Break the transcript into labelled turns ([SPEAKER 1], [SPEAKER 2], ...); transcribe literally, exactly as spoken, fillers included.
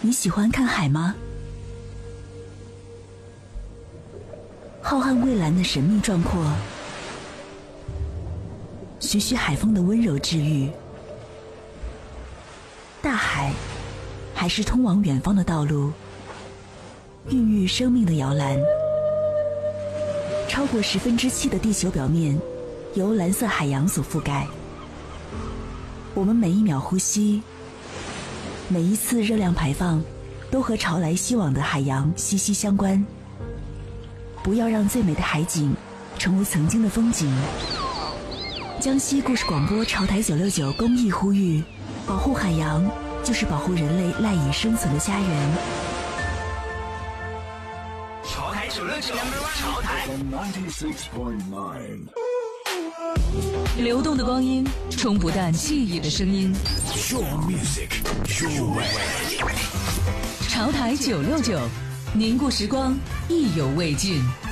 [SPEAKER 1] 你喜欢看海吗？浩瀚蔚蓝的神秘壮阔，徐徐海风的温柔治愈。大海还是通往远方的道路，孕育生命的摇篮。超过十分之七的地球表面由蓝色海洋所覆盖。我们每一秒呼吸，每一次热量排放，都和潮来袭往的海洋息息相关。不要让最美的海景成为曾经的风景。江西故事广播潮台九六九公益呼吁：保护海洋，就是保护人类赖以生存的家园。
[SPEAKER 2] 潮台九六九，潮台
[SPEAKER 3] 流动的光阴，冲不淡记忆的声音。
[SPEAKER 2] Your music, your way。
[SPEAKER 3] 潮台九六九，凝固时光，意犹未尽。